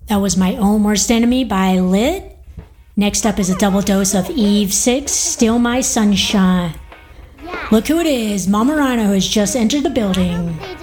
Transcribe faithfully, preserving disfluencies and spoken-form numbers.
That was My Own Worst Enemy by Lit. Next up is a double dose of Eve six, Still My Sunshine. Look who it is, Mama Rhino has just entered the building.